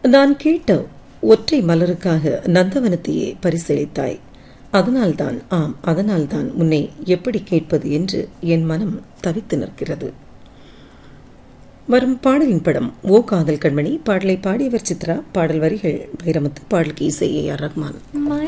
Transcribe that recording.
நான் கேட்ட ஒற்றை மலருக்காக நந்தவனத்தையே பரிசளித்தாய். அதனால்தான் உன்னை எப்படி கேட்பது என்று என் மனம் தவித்து நிற்கிறது. வரும் பாடலின் படம் ஓ காதல் கண்மணி. பாடலை பாடியவர் சித்ரா. பாடல் வரிகள் வைரமுத்து. பாடலுக்கு இசை AR ரஹ்மான்.